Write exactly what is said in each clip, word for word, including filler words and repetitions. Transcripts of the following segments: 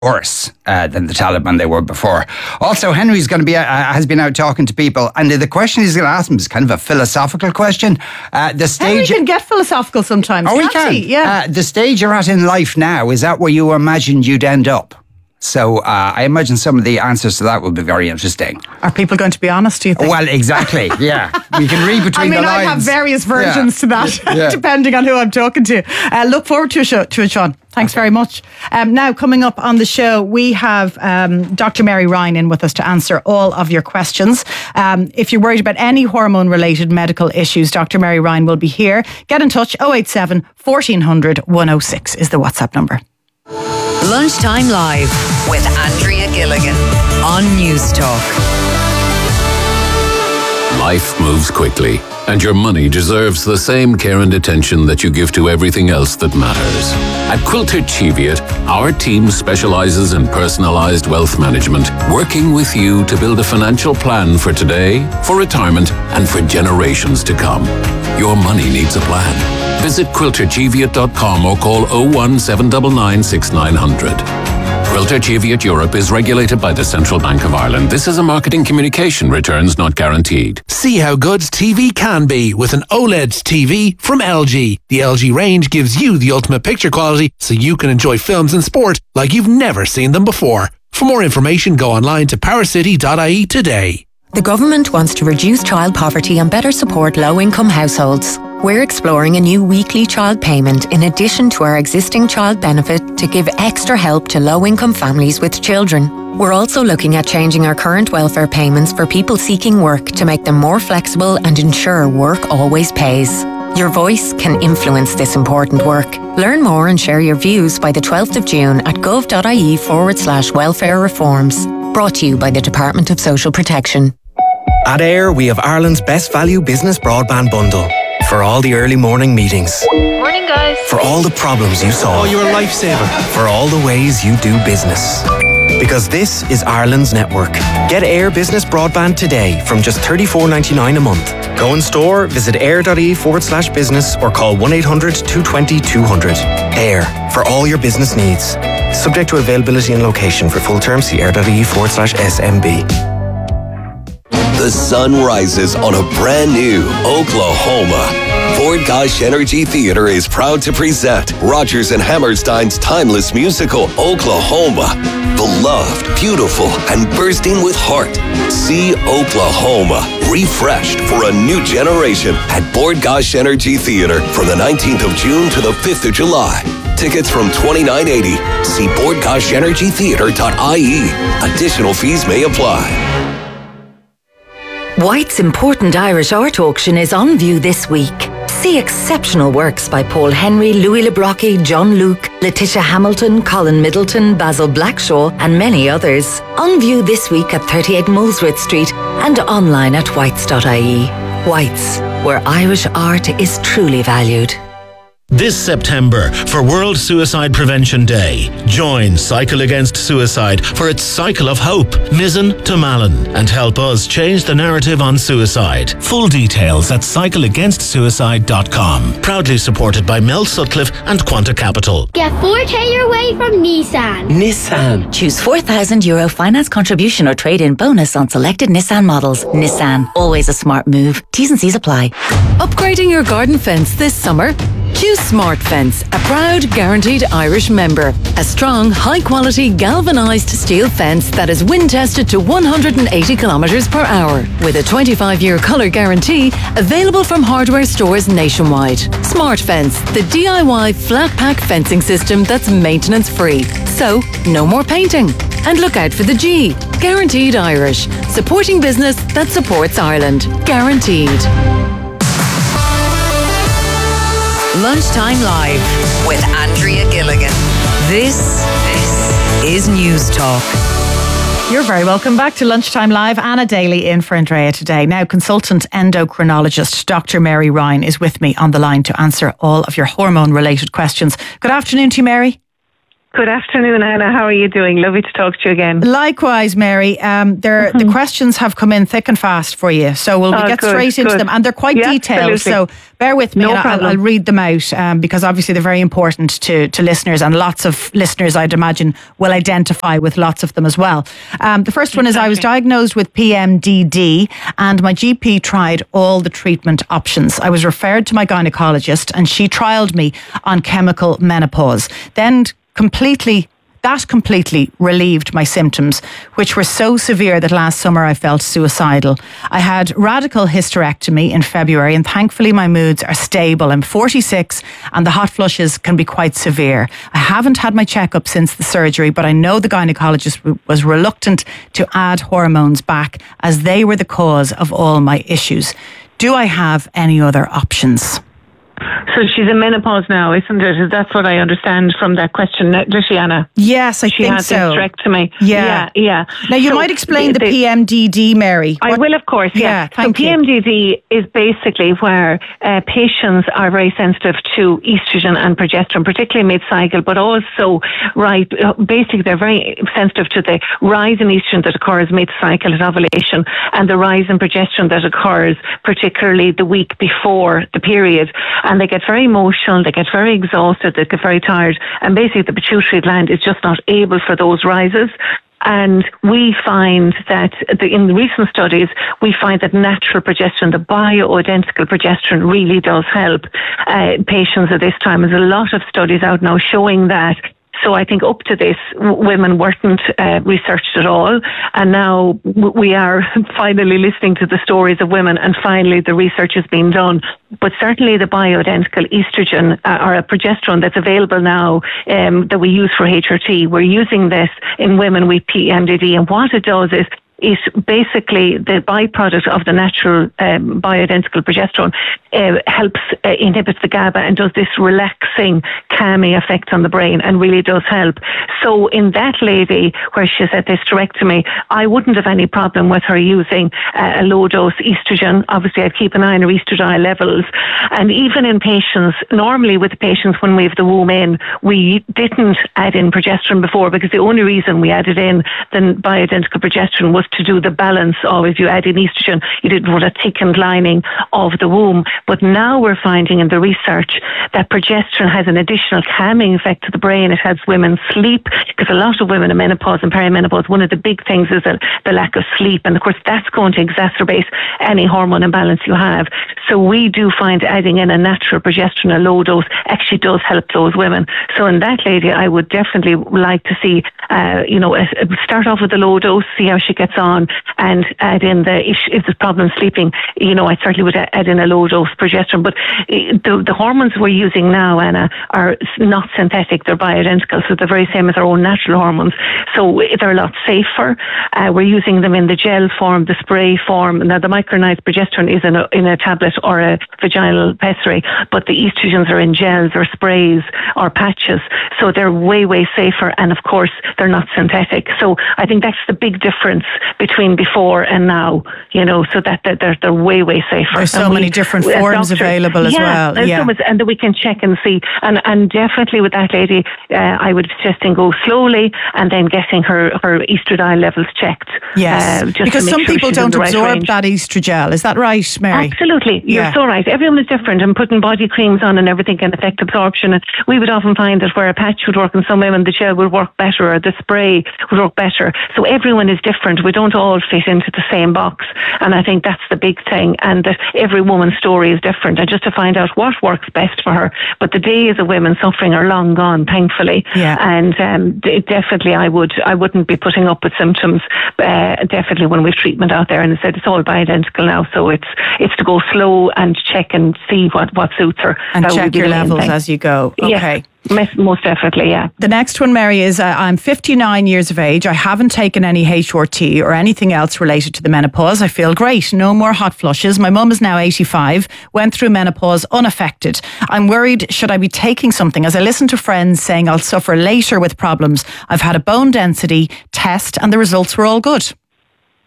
worse uh, than the Taliban they were before. Also, Henry's going to be uh, has been out talking to people, and the question he's going to ask them is kind of a philosophical question. Uh, the stage Henry can get philosophical sometimes. Oh, he can. He? Yeah. Uh, the stage you're at in life now, is that where you imagined you'd end up? So uh, I imagine some of the answers to that will be very interesting. Are people going to be honest, do you think? Well, exactly, yeah. You can read between I mean, the lines. I have various versions yeah. to that, yeah. depending on who I'm talking to. Uh, look forward to, a show, to it, Sean. Thanks okay. very much. Um, now, coming up on the show, we have um, Doctor Mary Ryan in with us to answer all of your questions. Um, if you're worried about any hormone-related medical issues, Doctor Mary Ryan will be here. Get in touch. oh eight seven, fourteen hundred, one oh six is the WhatsApp number. Lunchtime Live with Andrea Gilligan on News Talk. Life moves quickly, and your money deserves the same care and attention that you give to everything else that matters. At Quilter Cheviot, our team specializes in personalized wealth management, working with you to build a financial plan for today, for retirement, and for generations to come. Your money needs a plan. Visit quilter cheviot dot com or call oh one, seven nine nine, six nine hundred. Quilter Cheviot Europe is regulated by the Central Bank of Ireland. This is a marketing communication. Returns not guaranteed. See how good T V can be with an OLED T V from L G. The L G range gives you the ultimate picture quality so you can enjoy films and sport like you've never seen them before. For more information, go online to power city dot I E today. The government wants to reduce child poverty and better support low-income households. We're exploring a new weekly child payment in addition to our existing child benefit to give extra help to low-income families with children. We're also looking at changing our current welfare payments for people seeking work to make them more flexible and ensure work always pays. Your voice can influence this important work. Learn more and share your views by the twelfth of June at gov.ie forward slash welfare reforms. Brought to you by the Department of Social Protection. At AIR, we have Ireland's best value business broadband bundle. For all the early morning meetings. Morning, guys. For all the problems you solve. Oh, you're a lifesaver. For all the ways you do business. Because this is Ireland's network. Get AIR Business Broadband today from just thirty-four ninety-nine a month. Go in store, visit air.ie forward slash business or call one eight hundred, two two zero, two hundred. AIR, for all your business needs. Subject to availability and location. For full terms, see air.ie forward slash SMB. The sun rises on a brand new Oklahoma. Ford Gosh Energy Theater is proud to present Rodgers and Hammerstein's timeless musical, Oklahoma. Beloved, beautiful, and bursting with heart. See Oklahoma, refreshed for a new generation at Ford Gosh Energy Theater from the nineteenth of June to the fifth of July. Tickets from twenty-nine eighty. See ford gosh energy theater dot I E. Additional fees may apply. White's important Irish art auction is on view this week. See exceptional works by Paul Henry, Louis Le Brocq, John Luke, Letitia Hamilton, Colin Middleton, Basil Blackshaw, and many others. On view this week at thirty-eight Molesworth Street and online at whites dot I E. Whites, where Irish art is truly valued. This September, for World Suicide Prevention Day, join Cycle Against Suicide for its Cycle of Hope, Mizzen to Malin, and help us change the narrative on suicide. Full details at cycle against suicide dot com. Proudly supported by Mel Sutcliffe and Quanta Capital. Get four K your way from Nissan. Nissan. Choose four thousand euro finance contribution or trade-in bonus on selected Nissan models. Nissan, always a smart move. T's and C's apply. Upgrading your garden fence this summer? Choose Smart Fence, a proud guaranteed Irish member. A strong, high-quality galvanised steel fence that is wind-tested to one hundred eighty kilometres per hour. With a twenty-five year colour guarantee, available from hardware stores nationwide. Smart Fence, the D I Y flat-pack fencing system that's maintenance-free. So, no more painting. And look out for the G. Guaranteed Irish. Supporting business that supports Ireland. Guaranteed. Lunchtime Live with Andrea Gilligan. This, this is News Talk. You're very welcome back to Lunchtime Live. Anna Daly in for Andrea today. Now, consultant endocrinologist Doctor Mary Ryan is with me on the line to answer all of your hormone-related questions. Good afternoon to you, Mary. Good afternoon, Anna. How are you doing? Lovely to talk to you again. Likewise, Mary. Um, there, mm-hmm. The questions have come in thick and fast for you, so we'll oh, get good, straight into good. them. And they're quite yeah, detailed, absolutely. So bear with me. No and I'll, I'll read them out um, because obviously they're very important to, to listeners, and lots of listeners, I'd imagine, will identify with lots of them as well. Um, the first one is, I was diagnosed with P M D D and my G P tried all the treatment options. I was referred to my gynaecologist and she trialled me on chemical menopause. Then completely, that completely relieved my symptoms, which were so severe that last summer I felt suicidal. I had radical hysterectomy in February and thankfully my moods are stable. I'm forty-six and the hot flushes can be quite severe. I haven't had my checkup since the surgery, but I know the gynaecologist w- was reluctant to add hormones back as they were the cause of all my issues. Do I have any other options? So she's in menopause now, isn't it? That's what I understand from that question, does she, Anna? Yes, I she think had so. hysterectomy. Yeah, yeah. yeah. Now you so might explain the, the P M D D, Mary. I what? will, of course. Yeah. yeah thank so you. P M D D is basically where uh, patients are very sensitive to estrogen and progesterone, particularly mid-cycle, but also right. Basically, they're very sensitive to the rise in estrogen that occurs mid-cycle at ovulation, and the rise in progesterone that occurs particularly the week before the period, and they get very emotional, they get very exhausted, they get very tired, and basically the pituitary gland is just not able for those rises. And we find that the, in the recent studies, we find that natural progesterone, the bioidentical progesterone, really does help uh, patients at this time. There's a lot of studies out now showing that. So I think up to this, w- women weren't uh, researched at all. And now w- we are finally listening to the stories of women, and finally the research is being done. But certainly the bioidentical estrogen uh, or a progesterone that's available now um, that we use for H R T, we're using this in women with P M D D. And what it does is, is basically the byproduct of the natural um, bioidentical progesterone uh, helps uh, inhibits the GABA and does this relaxing, calming effect on the brain, and really does help. So in that lady where she's had hysterectomy, I wouldn't have any problem with her using uh, a low dose estrogen. Obviously I'd keep an eye on her estradiol levels. And even in patients, normally with the patients when we have the womb in, we didn't add in progesterone before, because the only reason we added in the bioidentical progesterone was to do the balance of, if you add in estrogen, you didn't want a thickened lining of the womb. But now we're finding in the research that progesterone has an additional calming effect to the brain. It helps women sleep, because a lot of women in menopause and perimenopause, one of the big things is the, the lack of sleep. And of course, that's going to exacerbate any hormone imbalance you have. So we do find adding in a natural progesterone, a low dose, actually does help those women. So in that lady, I would definitely like to see, uh, you know, start off with a low dose, see how she gets on, and add in the, if, if there's problem sleeping, you know, I certainly would add in a low dose progesterone. But the, the hormones we're using now, Anna, are not synthetic, they're bioidentical, so they're very same as our own natural hormones. So they're a lot safer. Uh, we're using them in the gel form, the spray form. Now the micronized progesterone is in a, in a tablet or a vaginal pessary, but the estrogens are in gels or sprays or patches. So they're way, way safer, and of course they're not synthetic. So I think that's the big difference between before and now, you know, so that they're, they're, they're way, way safer. There's so we, many different forms doctors, available as yeah, well. Yeah, so much, and that we can check and see. And, and definitely with that lady, uh, I would suggest go slowly and then getting her, her estradiol levels checked. Yes, uh, because some sure people don't right absorb range. that estrogel. Is that right, Mary? Absolutely. You're yeah. so right. Everyone is different, and putting body creams on and everything can affect absorption. And we would often find that where a patch would work in some women, the gel would work better, or the spray would work better. So everyone is different. We don't all fit into the same box. And I think that's the big thing, and that every woman's story is different, and just to find out what works best for her. But the days of women suffering are long gone, thankfully. Yeah. And um, definitely I would, I wouldn't be putting up with symptoms, uh, definitely when we've treatment out there. And I said it's all bioidentical now, so it's it's to go slow and check and see what, what suits her. And that check your levels as you go. Okay. Yeah. Most definitely, yeah. The next one, Mary, is uh, I'm fifty-nine years of age. I haven't taken any H R T or anything else related to the menopause. I feel great. No more hot flushes. My mum is now eighty-five, went through menopause unaffected. I'm worried, should I be taking something? As I listen to friends saying I'll suffer later with problems. I've had a bone density test and the results were all good.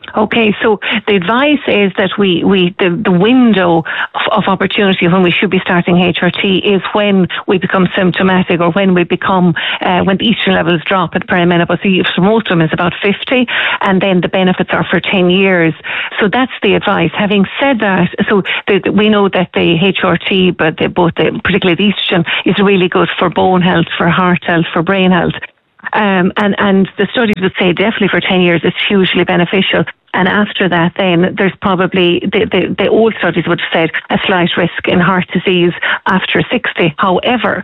Okay, so the advice is that we, we the, the window of, of opportunity when we should be starting H R T is when we become symptomatic, or when we become, uh, when the estrogen levels drop at perimenopause. So for most women it's about fifty, and then the benefits are for ten years. So that's the advice. Having said that, so the, we know that the H R T, but the, both the, particularly the estrogen, is really good for bone health, for heart health, for brain health. Um, and, and the studies would say definitely for ten years it's hugely beneficial. And after that, then there's probably, the, the, the old studies would have said a slight risk in heart disease after sixty. However,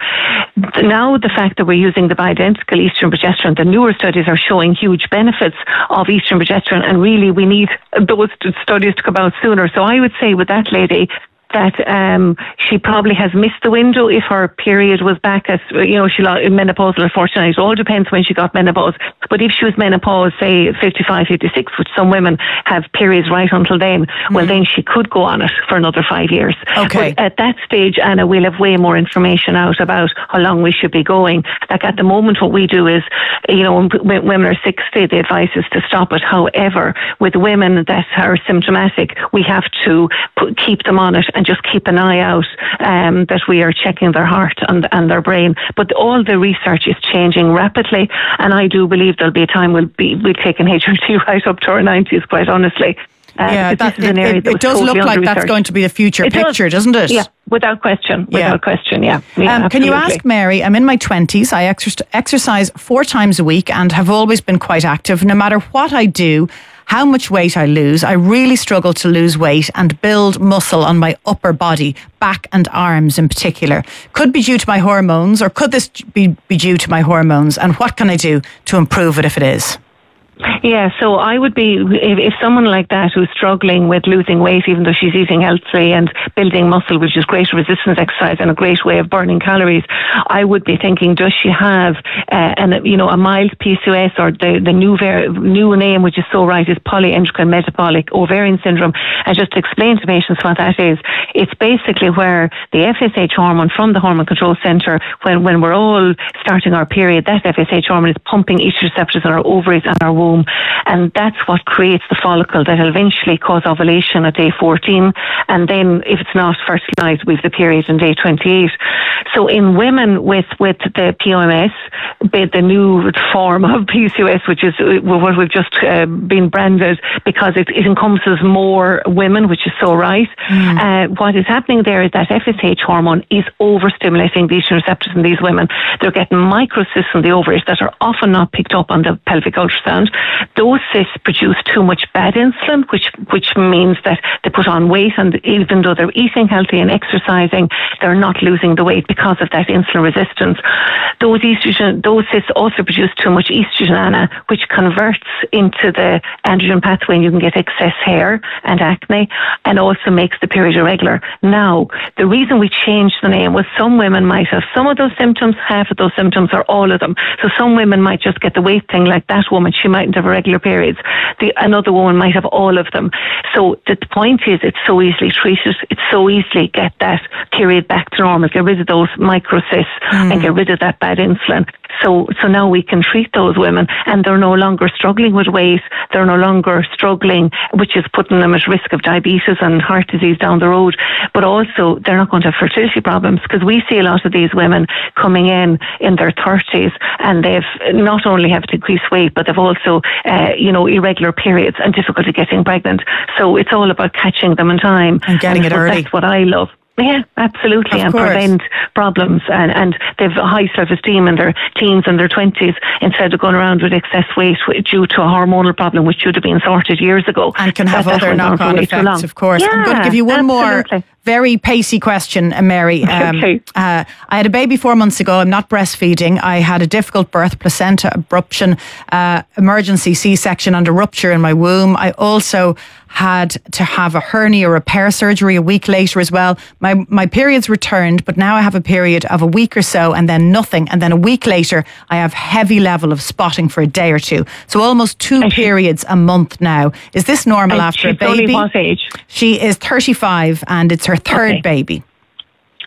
now the fact that we're using the bioidentical estrogen progesterone, the newer studies are showing huge benefits of estrogen progesterone, and really we need those studies to come out sooner. So I would say with that lady, that um, she probably has missed the window if her period was back at, you know, she menopausal or fortnight. It all depends when she got menopause. But if she was menopause, say fifty-five, fifty-six, which some women have periods right until then, mm. well, then she could go on it for another five years. Okay. But at that stage, Anna, we'll have way more information out about how long we should be going. Like at the moment, what we do is, you know, when women are sixty, the advice is to stop it. However, with women that are symptomatic, we have to put, keep them on it and just keep an eye out um, that we are checking their heart and, and their brain. But all the research is changing rapidly, and I do believe there'll be a time we'll be we'll take an H R T right up to our nineties, quite honestly. Uh, yeah, that, this is an it, area it, that it does totally look like that's going to be the future it picture, does. doesn't it? Yeah, without question. Without yeah. question, yeah. yeah um, can you ask Mary, I'm in my twenties, I exer- exercise four times a week and have always been quite active. No matter what I do, how much weight I lose, I really struggle to lose weight and build muscle on my upper body, back and arms in particular. Could be due to my hormones, or could this be, be due to my hormones? And what can I do to improve it if it is? Yeah, so I would be, if, if someone like that who's struggling with losing weight, even though she's eating healthily and building muscle, which is great resistance exercise and a great way of burning calories, I would be thinking, does she have uh, an, you know, a mild P C O S, or the, the new ver- new name, which is so right, is polyendocrine metabolic ovarian syndrome? And just to explain to patients what that is, it's basically where the F S H hormone from the Hormone Control Centre, when, when we're all starting our period, that F S H hormone is pumping estrogen receptors in our ovaries and our womb. And that's what creates the follicle that will eventually cause ovulation at day fourteen. And then if it's not fertilized, we've the period on day twenty-eight. So in women with, with the P M S, the new form of P C O S, which is what we've just uh, been branded, because it, it encompasses more women, which is so right. Mm. Uh, what is happening there is that F S H hormone is overstimulating the estrogen receptors in these women. They're getting microcysts in the ovaries that are often not picked up on the pelvic ultrasound. Those cysts produce too much bad insulin, which which means that they put on weight, and even though they're eating healthy and exercising, they're not losing the weight because of that insulin resistance. Those estrogen, those cysts also produce too much estrogen, Anna, which converts into the androgen pathway, and you can get excess hair and acne, and also makes the period irregular. Now, the reason we changed the name was some women might have some of those symptoms, half of those symptoms, or all of them. So some women might just get the weight thing, like that woman, she mightn't have irregular periods. The, another woman might have all of them. So the point is, it's so easily treated. It's so easily get that period back to normal, get rid of those microcysts mm. and get rid of that bad insulin. So, so now we can treat those women, and they're no longer struggling with weight. They're no longer struggling, which is putting them at risk of diabetes and heart disease down the road. But also, they're not going to have fertility problems, because we see a lot of these women coming in in their thirties, and they've not only have decreased weight, but they've also, uh, you know, irregular periods and difficulty getting pregnant. So it's all about catching them in time and getting and it early. That's what I love. Yeah, absolutely, of and course. prevent problems. And, and they've a high self-esteem in their teens and their twenties, instead of going around with excess weight due to a hormonal problem, which should have been sorted years ago. And can have that other knock-on effects, of course. Yeah, I'm going to give you one absolutely. more very pacey question, uh, Mary. Um, okay. uh, I had a baby four months ago. I'm not breastfeeding. I had a difficult birth, placenta abruption, uh, emergency C-section and a rupture in my womb. I also had to have a hernia repair surgery a week later as well. My my periods returned, but now I have a period of a week or so and then nothing. And then a week later, I have heavy level of spotting for a day or two. So almost two and periods she, a month now. Is this normal after a baby? Only what age? She is thirty-five and it's her third okay. baby.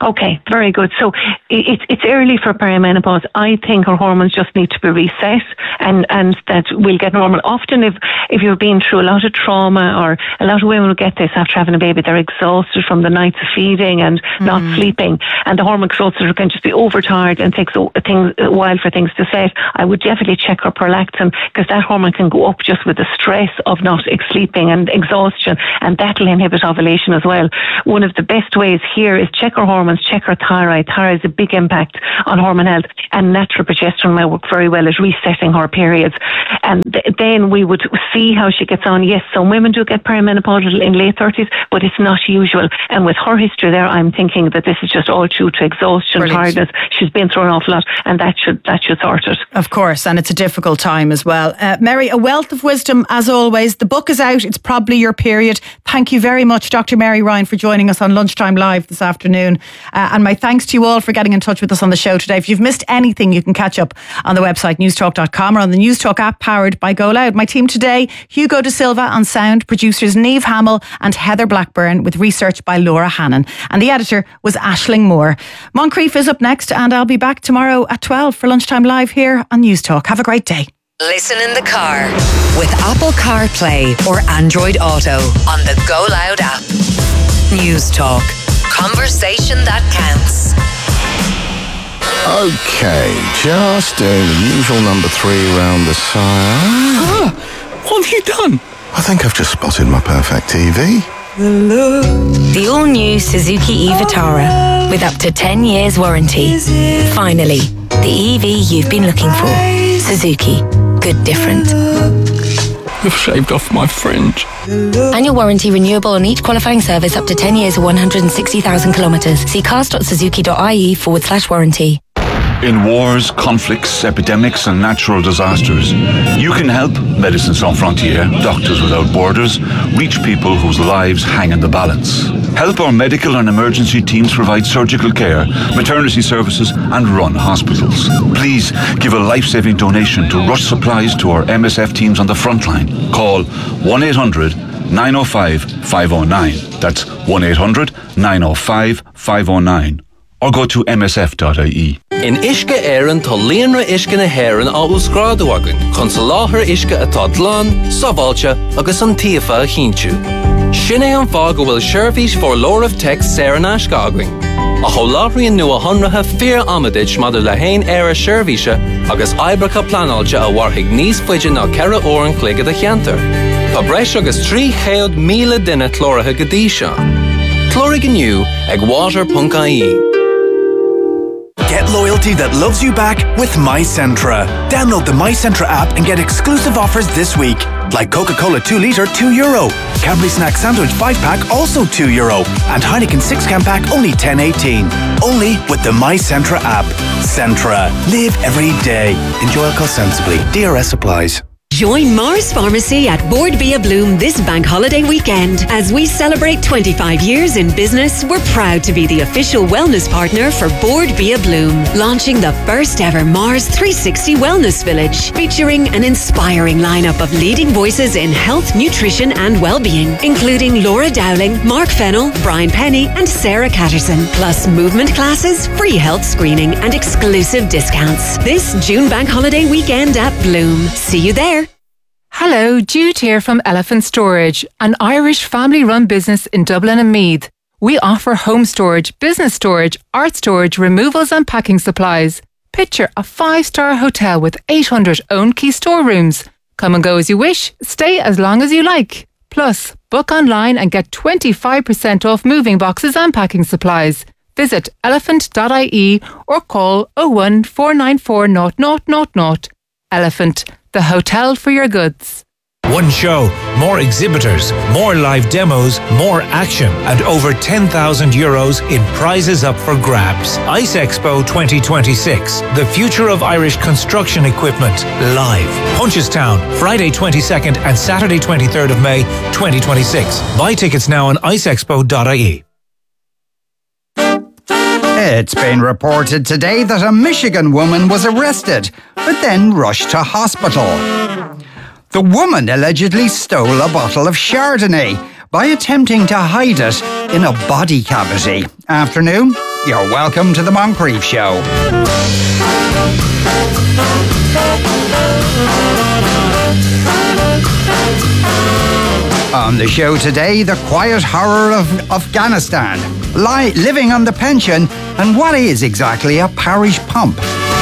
Okay, very good. So it's it's early for perimenopause. I think our hormones just need to be reset, and, and that we'll get normal. Often, if if you've been through a lot of trauma, or a lot of women will get this after having a baby, they're exhausted from the nights of feeding and mm. not sleeping, and the hormone growth can just be overtired and takes a, things, a while for things to set. I would definitely check her prolactin, because that hormone can go up just with the stress of not sleeping and exhaustion, and that'll inhibit ovulation as well. One of the best ways here is check her hormones, check her thyroid. Thyroid has a big impact on hormone health, and natural progesterone may work very well at resetting her periods. And th- then we would see how she gets on. Yes, some women do get perimenopausal in late thirties, but it's not usual. And with her history there, I'm thinking that this is just all due to exhaustion, Brilliant. tiredness. She's been through an awful lot, and that should that should sort it. Of course, and it's a difficult time as well. Uh, Mary, a wealth of wisdom as always. The book is out. It's probably your period. Thank you very much, Doctor Mary Ryan, for joining us on Lunchtime Live this afternoon. Uh, and my thanks to you all for getting in touch with us on the show today. If you've missed anything, you can catch up on the website newstalk dot com or on the Newstalk app powered by Go Loud. My team today, Hugo De Silva on sound, producers Niamh Hamill and Heather Blackburn, with research by Laura Hannon. And the editor was Aisling Moore. Moncrief is up next, and I'll be back tomorrow at twelve for Lunchtime Live here on Newstalk. Have a great day. Listen in the car with Apple CarPlay or Android Auto on the Go Loud app. Newstalk. Conversation that counts. Okay, just doing the usual number three round the side. Ah, what have you done? I think I've just spotted my perfect T V. The all-new Suzuki e-Vitara with up to ten years warranty. Finally, the E V you've been looking for. Suzuki. Good different. You've shaved off my fringe. Annual warranty renewable on each qualifying service up to ten years or one hundred sixty thousand kilometres. See cars dot suzuki dot I E forward slash warranty. In wars, conflicts, epidemics and natural disasters, you can help Médecins Sans Frontières, Doctors Without Borders, reach people whose lives hang in the balance. Help our medical and emergency teams provide surgical care, maternity services and run hospitals. Please give a life-saving donation to rush supplies to our M S F teams on the front line. Call one eight hundred nine oh five five oh nine. That's one eight hundred nine oh five five oh nine. Or go to m s f dot I E. In Ishka Éireann tá líonra Ishka na hÉireann á úscrádu agan, chun sa láthair Ishka atá dlán, sábháilte agus an tíofa a chinntiú. Sin é an fá go bhfuil seirbhís for Lord of Text Sarah Nashka againn. A choláthraíonn nua honratha fear amadid madidir le hain éire seirbhíse agus oibricha planáilte a bharthaigh níos faide ná ceithre óran cloigad a cheantar. Tá breis agus trí chéad míle duine clóirithe go dtí seo. Clóirigh inniu ag water dot I E. Get loyalty that loves you back with MyCentra. Download the MyCentra app and get exclusive offers this week. Like Coca-Cola two litre, two euro. Cadbury Snack Sandwich five pack, also two euro. And Heineken six can pack, only ten eighteen. Only with the MyCentra app. Centra. Live every day. Enjoy alcohol sensibly. D R S applies. Join Mars Pharmacy at Board Bia Bloom this bank holiday weekend. As we celebrate twenty-five years in business, we're proud to be the official wellness partner for Board Bia Bloom, launching the first ever Mars three sixty Wellness Village, featuring an inspiring lineup of leading voices in health, nutrition and well-being, including Laura Dowling, Mark Fennell, Brian Penny and Sarah Catterson, plus movement classes, free health screening and exclusive discounts. This June bank holiday weekend at Bloom. See you there. Hello, Jude here from Elephant Storage, an Irish family-run business in Dublin and Meath. We offer home storage, business storage, art storage, removals and packing supplies. Picture a five-star hotel with eight hundred own key storerooms. Come and go as you wish, stay as long as you like. Plus, book online and get twenty-five percent off moving boxes and packing supplies. Visit elephant dot I E or call oh one four nine four zero zero zero zero. Elephant, the hotel for your goods. One show, more exhibitors, more live demos, more action, and over ten thousand euros in prizes up for grabs. ICE Expo twenty twenty-six, the future of Irish construction equipment, live. Punchestown, Friday twenty-second and Saturday twenty-third of May twenty twenty-six. Buy tickets now on ice expo dot I E. It's been reported today that a Michigan woman was arrested, but then rushed to hospital. The woman allegedly stole a bottle of Chardonnay by attempting to hide it in a body cavity. Afternoon you're welcome to the Moncrief Show. On the show today, the quiet horror of Afghanistan, li- living on the pension, and what is exactly a parish pump.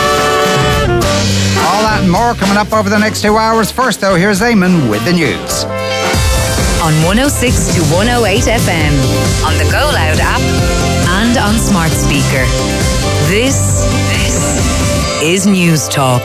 All that and more coming up over the next two hours. First, though, here's Eamon with the news. On one oh six to one oh eight F M, on the Go Loud app, and on smart speaker. This, this is News Talk.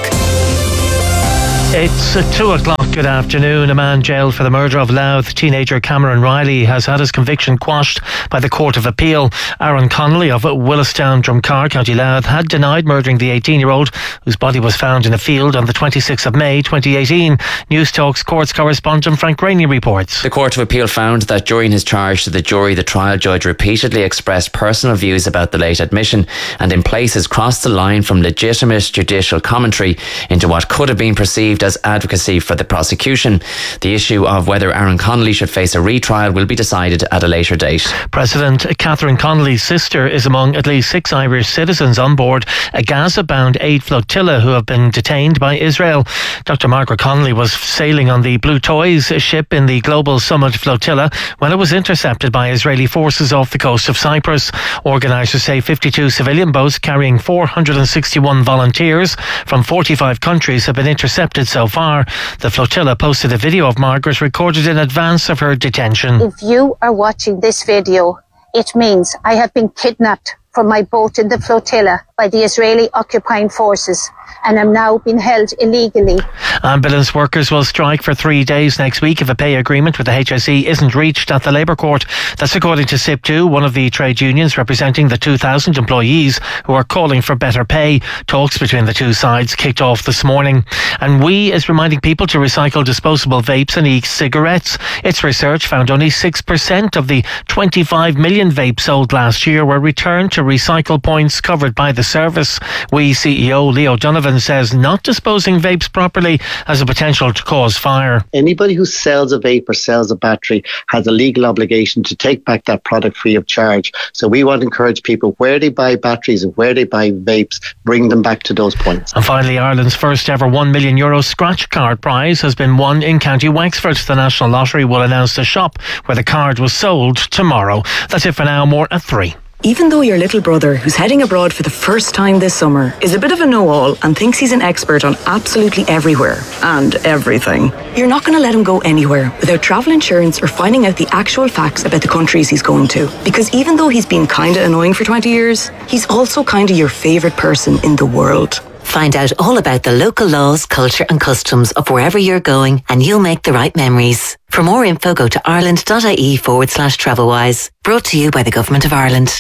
It's at two o'clock. Good afternoon. A man jailed for the murder of Louth teenager Cameron Riley has had his conviction quashed by the Court of Appeal. Aaron Connolly of Willistown, Drumcar, County Louth, had denied murdering the eighteen-year-old whose body was found in a field on the twenty-sixth of May twenty eighteen. News Talk's courts correspondent Frank Rainey reports. The Court of Appeal found that during his charge to the jury, the trial judge repeatedly expressed personal views about the late admission and in places crossed the line from legitimate judicial commentary into what could have been perceived as advocacy for the prosecution. The issue of whether Aaron Connolly should face a retrial will be decided at a later date. President Catherine Connolly's sister is among at least six Irish citizens on board a Gaza-bound aid flotilla who have been detained by Israel. Doctor Margaret Connolly was sailing on the Blue Toys ship in the Global Summit flotilla when it was intercepted by Israeli forces off the coast of Cyprus. Organisers say fifty-two civilian boats carrying four hundred sixty-one volunteers from forty-five countries have been intercepted so far. The flotilla posted a video of Margaret recorded in advance of her detention. If you are watching this video, it means I have been kidnapped from my boat in the flotilla by the Israeli occupying forces and am now being held illegally. Ambulance workers will strike for three days next week if a pay agreement with the H S E isn't reached at the Labour Court. That's according to S I P two, one of the trade unions representing the two thousand employees who are calling for better pay. Talks between the two sides kicked off this morning. And We is reminding people to recycle disposable vapes and e-cigarettes. Its research found only six percent of the twenty-five million vapes sold last year were returned to recycle points covered by the service. We C E O Leo Donovan says not disposing vapes properly has a potential to cause fire. Anybody who sells a vape or sells a battery has a legal obligation to take back that product free of charge. So we want to encourage people, where they buy batteries and where they buy vapes, bring them back to those points. And finally, Ireland's first ever one million euro scratch card prize has been won in County Wexford. The National Lottery will announce the shop where the card was sold tomorrow. That's it for now. More at three. Even though your little brother, who's heading abroad for the first time this summer, is a bit of a know-all and thinks he's an expert on absolutely everywhere and everything, you're not going to let him go anywhere without travel insurance or finding out the actual facts about the countries he's going to. Because even though he's been kinda annoying for twenty years, he's also kinda your favourite person in the world. Find out all about the local laws, culture and customs of wherever you're going and you'll make the right memories. For more info, go to ireland.ie forward slash travelwise. Brought to you by the Government of Ireland.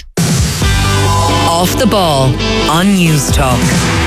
Off the Ball on News Talk.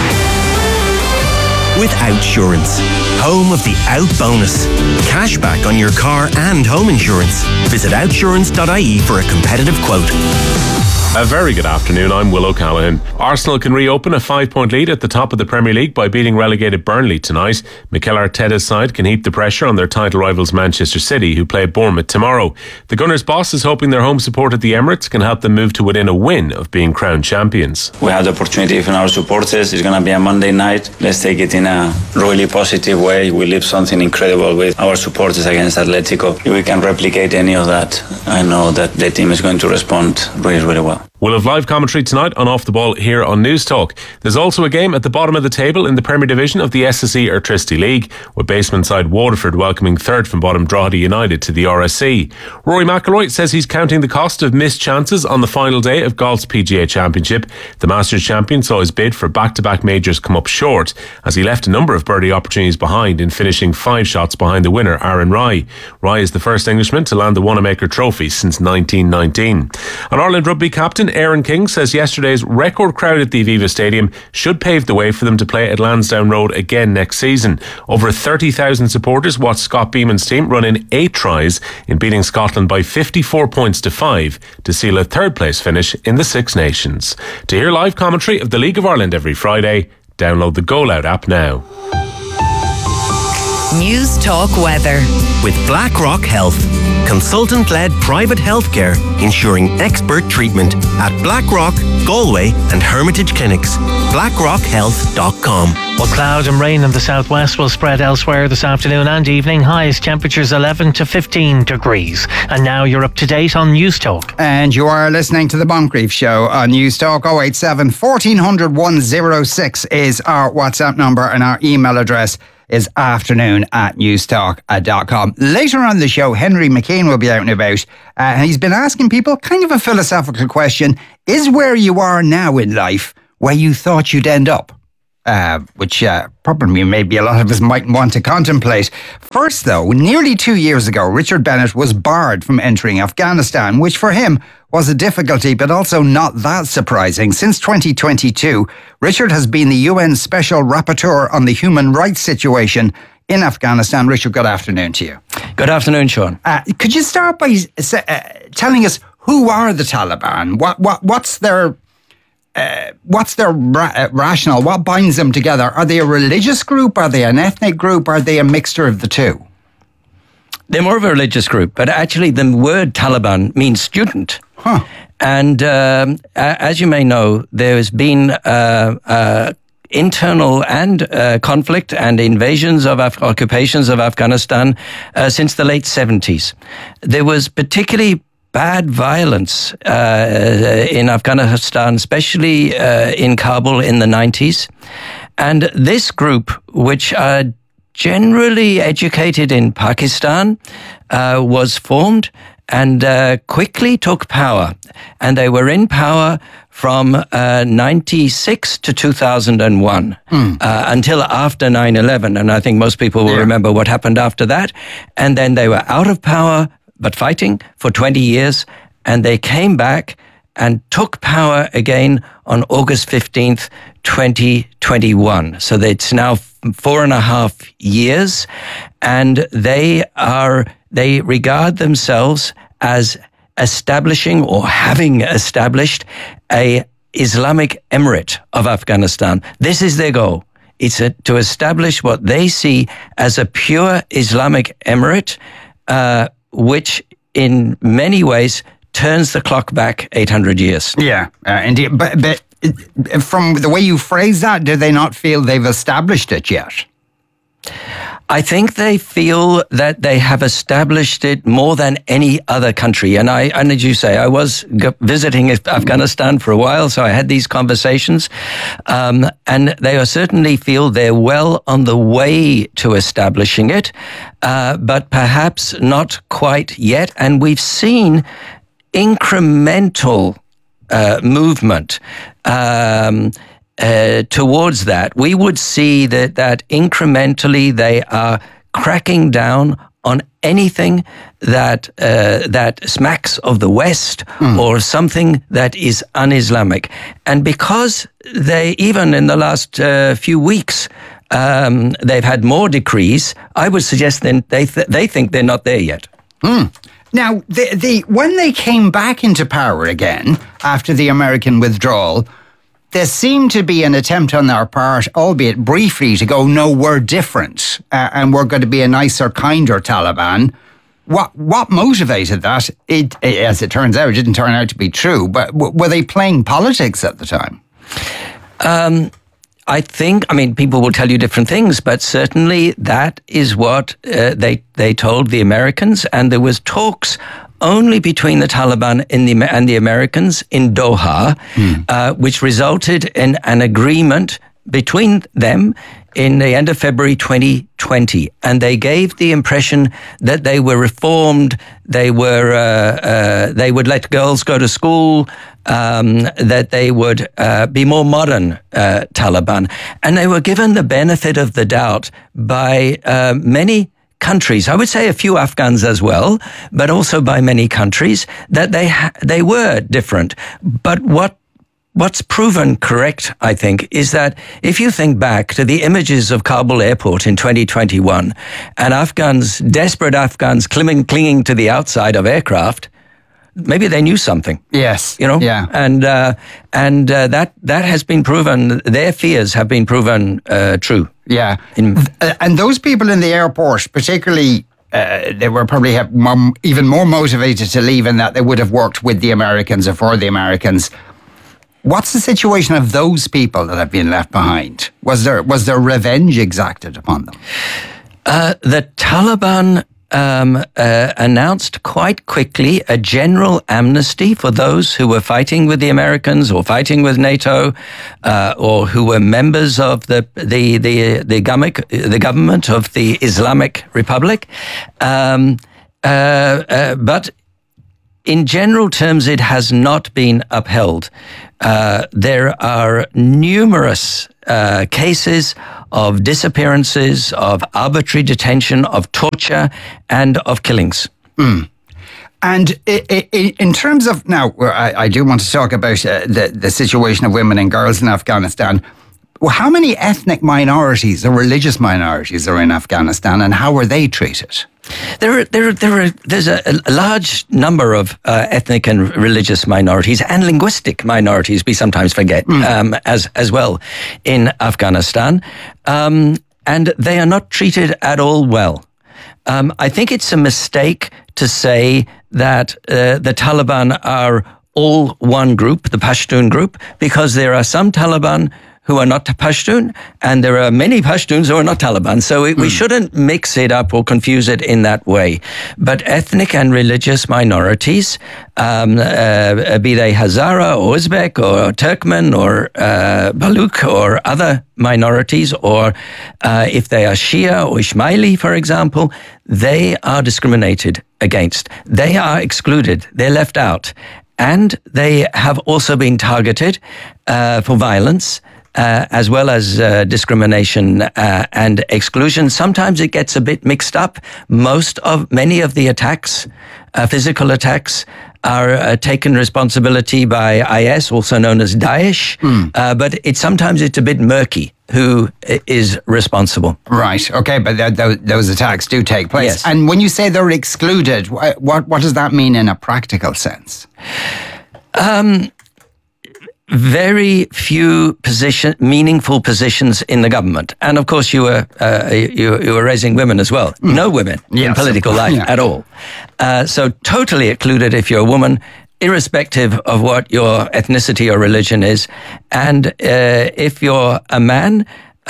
With Outsurance, home of the Out Bonus. Cashback on your car and home insurance. Visit outsurance dot I E for a competitive quote. A very good afternoon, I'm Will O'Callaghan. Arsenal can reopen a five-point lead at the top of the Premier League by beating relegated Burnley tonight. Mikel Arteta's side can heap the pressure on their title rivals Manchester City, who play Bournemouth tomorrow. The Gunners' boss is hoping their home support at the Emirates can help them move to within a win of being crowned champions. We had the opportunity from our supporters. It's going to be a Monday night. Let's take it in a really positive way. We live something incredible with our supporters against Atletico. If we can replicate any of that, I know that the team is going to respond really, really well. We'll have live commentary tonight on Off the Ball here on News Talk. There's also a game at the bottom of the table in the Premier Division of the S S E Airtricity League, with basement side Waterford welcoming third from bottom Drogheda United to the R S C. Rory McIlroy says he's counting the cost of missed chances on the final day of golf's P G A Championship. The Masters champion saw his bid for back-to-back majors come up short, as he left a number of birdie opportunities behind in finishing five shots behind the winner, Aaron Rai. Rai is the first Englishman to land the Wanamaker Trophy since nineteen nineteen. An Ireland rugby captain, Aaron King, says yesterday's record crowd at the Aviva Stadium should pave the way for them to play at Lansdowne Road again next season. Over thirty thousand supporters watched Scott Beeman's team run in eight tries in beating Scotland by fifty-four points to five to seal a third place finish in the Six Nations. To hear live commentary of the League of Ireland every Friday, download the Go Loud app now. News Talk Weather. With BlackRock Health, consultant-led private healthcare ensuring expert treatment at BlackRock, Galway and Hermitage Clinics. blackrock health dot com. Well, cloud and rain in the southwest will spread elsewhere this afternoon and evening. Highest temperatures eleven to fifteen degrees. And now you're up to date on News Talk. And you are listening to the Moncrief Show on News Talk. oh eight seven, fourteen hundred, one oh six is our WhatsApp number, and our email address is afternoon at newstalk dot com. Later on the show, Henry McKean will be out and about. Uh, and he's been asking people kind of a philosophical question. Is where you are now in life where you thought you'd end up? Uh, which uh, probably maybe a lot of us might want to contemplate. First, though, nearly two years ago, Richard Bennett was barred from entering Afghanistan, which for him was a difficulty, but also not that surprising. Since twenty twenty-two, Richard has been the U N Special Rapporteur on the human rights situation in Afghanistan. Richard, good afternoon to you. Good afternoon, Sean. Uh, could you start by uh, telling us who are the Taliban? What what what's their Uh, what's their ra- uh, rationale? What binds them together? Are they a religious group? Are they an ethnic group? Are they a mixture of the two? They're more of a religious group, but actually the word Taliban means student. Huh. And um, a- as you may know, there has been uh, uh, internal and uh, conflict and invasions of Af- occupations of Afghanistan uh, since the late seventies. There was particularly bad violence uh, in Afghanistan, especially uh, in Kabul in the nineties. And this group, which are generally educated in Pakistan, uh, was formed and uh, quickly took power. And they were in power from uh, ninety-six to two thousand one, mm. uh, until after nine eleven. And I think most people will yeah. remember what happened after that. And then they were out of power, but fighting for twenty years, and they came back and took power again on August fifteenth, twenty twenty-one. So it's now four and a half years, and they are, they regard themselves as establishing or having established a Islamic Emirate of Afghanistan. This is their goal. It's a, to establish what they see as a pure Islamic Emirate, uh, which in many ways turns the clock back eight hundred years. Yeah, uh, indeed. But, but from the way you phrase that, do they not feel they've established it yet? I think they feel that they have established it more than any other country. And I, and as you say, I was g- visiting Afghanistan for a while, so I had these conversations. Um, and they are certainly feel they're well on the way to establishing it, uh, but perhaps not quite yet. And we've seen incremental uh, movement um Uh, towards that. We would see that, that incrementally they are cracking down on anything that uh, that smacks of the West mm. or something that is un-Islamic. And because they, even in the last uh, few weeks, um, they've had more decrees, I would suggest then they th- they think they're not there yet. Mm. Now, the, the when they came back into power again after the American withdrawal, there seemed to be an attempt on their part, albeit briefly, to go, no, we're different, uh, and we're going to be a nicer, kinder Taliban. What what motivated that? It, it, as it turns out, it didn't turn out to be true, but w- were they playing politics at the time? Um, I think, I mean, people will tell you different things, but certainly that is what uh, they they told the Americans, and there was talks only between the Taliban and the, and the Americans in Doha, mm. uh, which resulted in an agreement between them in the end of February twenty twenty. And they gave the impression that they were reformed, they were uh, uh, they would let girls go to school, um, that they would uh, be more modern uh, Taliban. And they were given the benefit of the doubt by uh, many countries, I would say a few Afghans as well, but also by many countries, that they ha- they were different. But what what's proven correct, I think, is that if you think back to the images of Kabul airport in twenty twenty-one, and Afghans, desperate Afghans clinging, clinging to the outside of aircraft, maybe they knew something. Yes. You know? Yeah. And, uh, and uh, that, that has been proven, their fears have been proven uh, true. Yeah. In, uh, and those people in the airport, particularly, uh, they were probably have more, even more motivated to leave in that they would have worked with the Americans or for the Americans. What's the situation of those people that have been left behind? Was there was there revenge exacted upon them? Uh, the Taliban um, uh, announced quite quickly a general amnesty for those who were fighting with the Americans or fighting with NATO, uh, or who were members of the the the the, gamic, the government of the Islamic Republic. Um, uh, uh, but in general terms, it has not been upheld. Uh, there are numerous uh, cases of disappearances, of arbitrary detention, of torture, and of killings. Mm. And I- I- in terms of, now, I, I do want to talk about uh, the, the situation of women and girls in Afghanistan. Well, how many ethnic minorities or religious minorities are in Afghanistan, and how are they treated? There, are, there, are, there are. There's a, a large number of uh, ethnic and religious minorities and linguistic minorities. We sometimes forget mm. um, as as well in Afghanistan, um, and they are not treated at all well. Um, I think it's a mistake to say that uh, the Taliban are all one group, the Pashtun group, because there are some Taliban who are not Pashtun, and there are many Pashtuns who are not Taliban. So we, mm. we shouldn't mix it up or confuse it in that way. But ethnic and religious minorities, um, uh, be they Hazara or Uzbek or Turkmen or uh, Baluch or other minorities, or uh, if they are Shia or Ismaili, for example, they are discriminated against. They are excluded. They're left out. And they have also been targeted uh, for violence, Uh, as well as uh, discrimination uh, and exclusion. Sometimes it gets a bit mixed up. Most of, many of the attacks, uh, physical attacks, are uh, taken responsibility by I S, also known as Daesh. Mm. Uh, but it sometimes it's a bit murky who is responsible. Right. Okay, but th- th- those attacks do take place. Yes. And when you say they're excluded, wh- what what does that mean in a practical sense? Um. Very few position, meaningful positions in the government, and of course, you were uh, you, you were raising women as well. Mm. No women yes. in political life yeah. at all. Uh, so totally excluded if you're a woman, irrespective of what your ethnicity or religion is, and uh, if you're a man.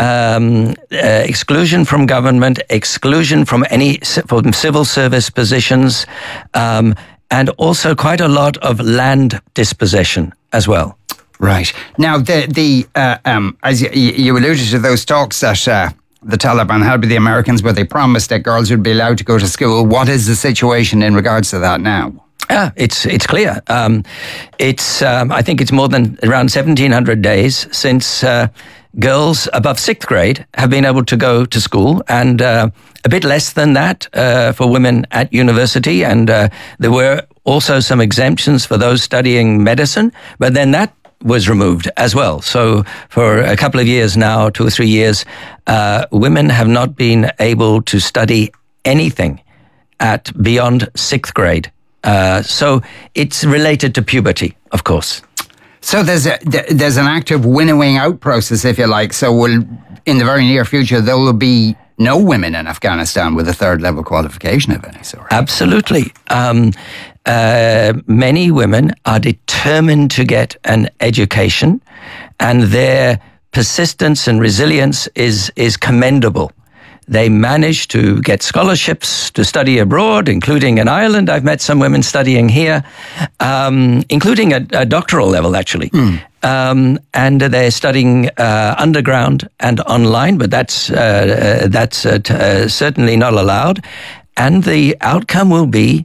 Um, uh, exclusion from government, exclusion from any from civil service positions, um, and also quite a lot of land dispossession as well. Right. Now, the the uh, um, as you, you alluded to those talks that uh, the Taliban had with the Americans, where they promised that girls would be allowed to go to school. What is the situation in regards to that now? Yeah, it's it's clear. Um, it's um, I think it's more than around seventeen hundred days since uh, girls above sixth grade have been able to go to school, and uh, a bit less than that uh, for women at university. And uh, there were also some exemptions for those studying medicine, but then that was removed as well. So for a couple of years now, two or three years, uh, women have not been able to study anything at beyond sixth grade. Uh, so it's related to puberty, of course. So there's a, there's an active winnowing out process, if you like. So will in the very near future there will be no women in Afghanistan with a third level qualification of any sort. Absolutely. Um, uh, many women are determined to get an education, and their persistence and resilience is is commendable. They manage to get scholarships to study abroad, including in Ireland. I've met some women studying here, um, including a, a doctoral level, actually. Mm. Um, and they're studying uh, underground and online, but that's uh, uh, that's uh, t- uh, certainly not allowed. And the outcome will be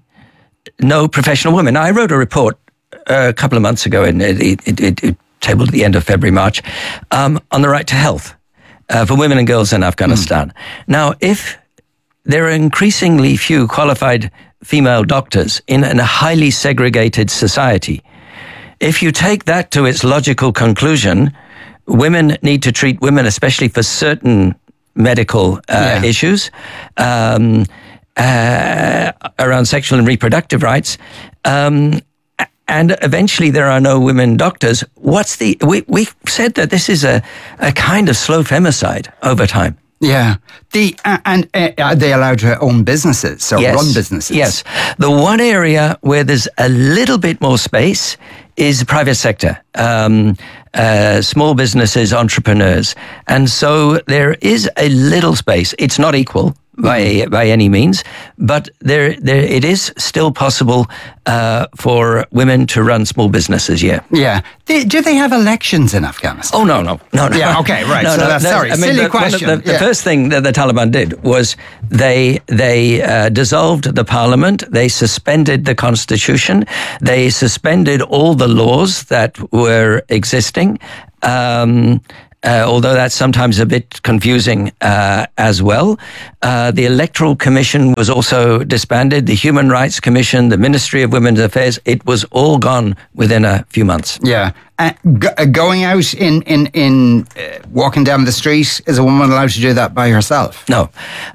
no professional women. I wrote a report uh, a couple of months ago, and it, it, it, it tabled at the end of February, March, um, on the right to health. Uh, for women and girls in Afghanistan. Mm. Now, if there are increasingly few qualified female doctors in a highly segregated society, if you take that to its logical conclusion, women need to treat women, especially for certain medical uh, yeah. issues um, uh, around sexual and reproductive rights, um, and eventually there are no women doctors. What's the, we, we said that this is a, a kind of slow femicide over time. Yeah. The uh, and uh, are they allowed to own businesses or Yes. run businesses? Yes. The one area where there's a little bit more space is the private sector, um, uh, small businesses, entrepreneurs. And so there is a little space. It's not equal by by any means, but there there it is still possible uh, for women to run small businesses. Yeah, yeah. They, do they have elections in Afghanistan? Oh no, no, no, no. Yeah, okay, right. No, so no, that's no, sorry, I mean, silly the, one of question. The, the yeah. first thing that the Taliban did was they they uh, dissolved the parliament. They suspended the constitution. They suspended all the laws that were existing. Um, Uh, although that's sometimes a bit confusing uh, as well. Uh, the Electoral Commission was also disbanded, the Human Rights Commission, the Ministry of Women's Affairs. It was all gone within a few months. Yeah. Uh, g- uh, going out in, in, in uh, walking down the street, is a woman allowed to do that by herself? No.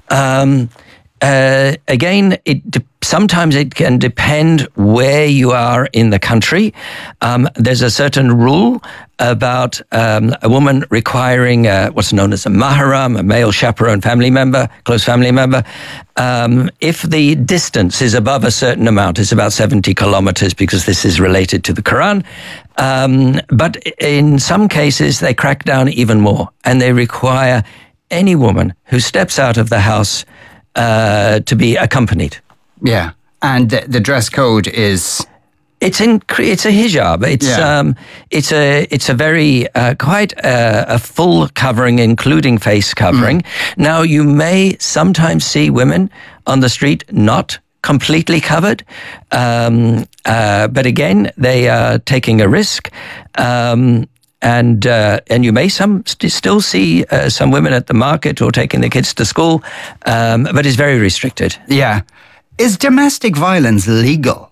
Um, uh, again, it de- sometimes it can depend where you are in the country. Um, there's a certain rule about um, a woman requiring uh, what's known as a maharam, a male chaperone family member, close family member. Um, if the distance is above a certain amount, it's about seventy kilometers because this is related to the Quran. Um, but in some cases, they crack down even more and they require any woman who steps out of the house uh, to be accompanied. Yeah. And the, the dress code is... It's in. It's a hijab. It's Yeah. um. It's a. It's a very uh, quite uh, a full covering, including face covering. Now you may sometimes see women on the street not completely covered, um, uh, but again they are taking a risk. Um, And uh, and you may some st- still see uh, some women at the market or taking the kids to school, um, but it's very restricted. Yeah. Is domestic violence legal?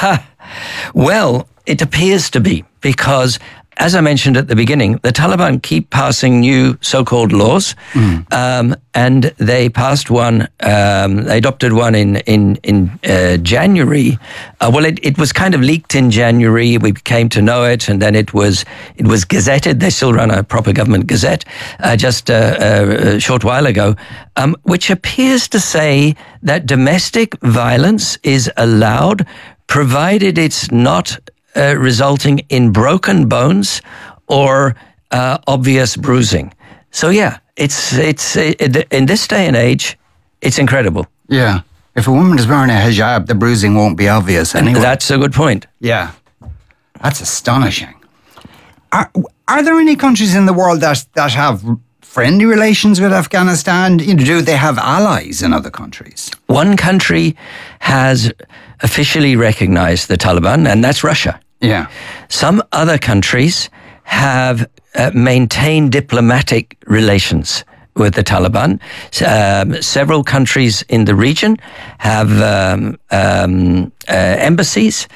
Well, it appears to be because, as I mentioned at the beginning, the Taliban keep passing new so-called laws, um, and they passed one. Um, they adopted one in in in uh, January. Uh, well, it, it was kind of leaked in January. We came to know it, and then it was it was gazetted. They still run a proper government gazette. Uh, just a, a, a short while ago, um, which appears to say that domestic violence is allowed, provided it's not uh, resulting in broken bones or uh, obvious bruising. So yeah, it's it's it, in this day and age, it's incredible. Yeah. If a woman is wearing a hijab, the bruising won't be obvious anyway. That's a good point. Yeah. That's astonishing. Are, are there any countries in the world that, that have friendly relations with Afghanistan? You know, do they have allies in other countries? One country has officially recognized the Taliban, and that's Russia. Yeah. Some other countries have uh, maintained diplomatic relations with the Taliban. Um, several countries in the region have um, um, uh, embassies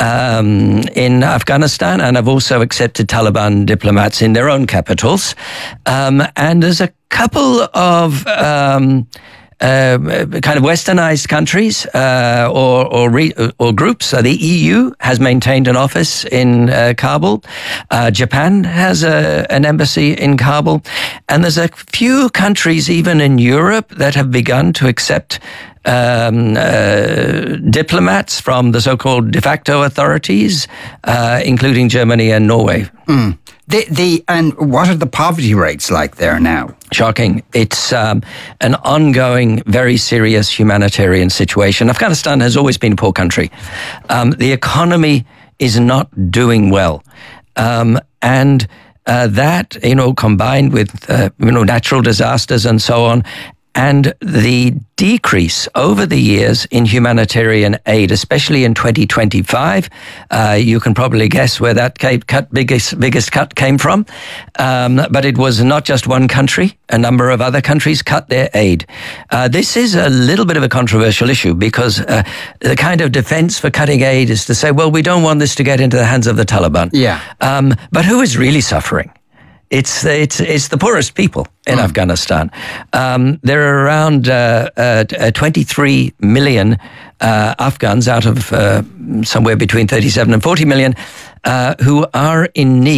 um, in Afghanistan, and have also accepted Taliban diplomats in their own capitals. Um, and there's a couple of um, uh, kind of westernized countries uh, or or, re- or groups. Uh, the E U has maintained an office in uh, Kabul. Uh, Japan has a, an embassy in Kabul. And there's a few countries, even in Europe, that have begun to accept um, uh, diplomats from the so-called de facto authorities, uh, including Germany and Norway. Mm. The, the, and what are the poverty rates like there now? Shocking. It's um, an ongoing, very serious humanitarian situation. Afghanistan has always been a poor country. Um, the economy is not doing well. Um, and uh, that, you know, combined with, uh, you know, natural disasters and so on, and the decrease over the years in humanitarian aid, especially in twenty twenty-five, uh, you can probably guess where that cut biggest biggest cut came from. Um, but it was not just one country; a number of other countries cut their aid. Uh, this is a little bit of a controversial issue because uh, the kind of defense for cutting aid is to say, "Well, we don't want this to get into the hands of the Taliban." Yeah. Um, but who is really suffering? It's it's it's the poorest people in mm. Afghanistan. Um, there are around uh, uh, twenty-three million uh, Afghans out of uh, somewhere between thirty-seven and forty million uh, who are in need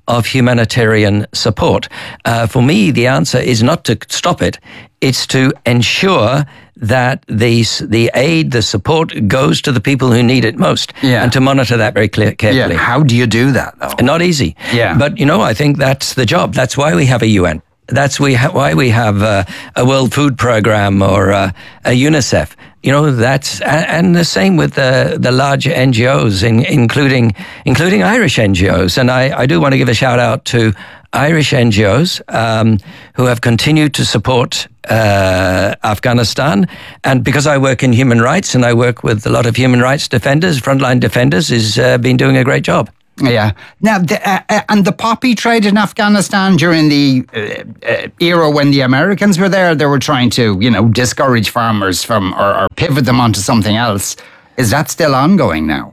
of humanitarian support. Uh, for me, the answer is not to stop it. It's to ensure that the, the aid, the support goes to the people who need it most. Yeah. And to monitor that very clear, carefully. Yeah. How do you do that, though? Not easy. Yeah. But, you know, I think that's the job. That's why we have a U N. That's we ha- why we have uh, a World Food Programme or uh, a UNICEF. You know, that's and, and the same with the the large N G Os, in, including including Irish N G Os. And I, I do want to give a shout out to Irish N G Os um, who have continued to support uh, Afghanistan. And because I work in human rights and I work with a lot of human rights defenders, frontline defenders, has uh, been doing a great job. Yeah. Now, the, uh, uh, and the poppy trade in Afghanistan during the uh, uh, era when the Americans were there, they were trying to, you know, discourage farmers from or, or pivot them onto something else. Is that still ongoing now?